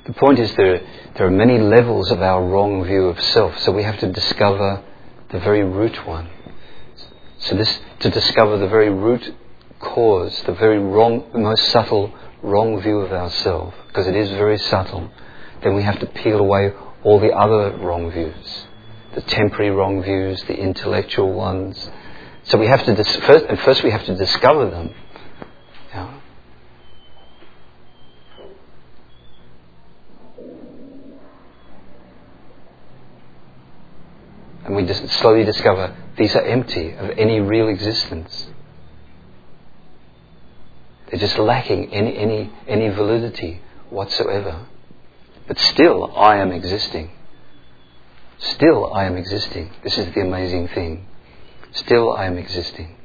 The point is there are many levels of our wrong view of self, so we have to discover the very root one. So to discover the very root cause, the very wrong, the most subtle wrong view of ourselves, because it is very subtle, then we have to peel away all the other wrong views, the temporary wrong views, the intellectual ones. So we have to first we have to discover them. Yeah. And we just slowly discover these are empty of any real existence. They're just lacking any validity whatsoever. But still I am existing. Still I am existing. This is the amazing thing. Still I am existing.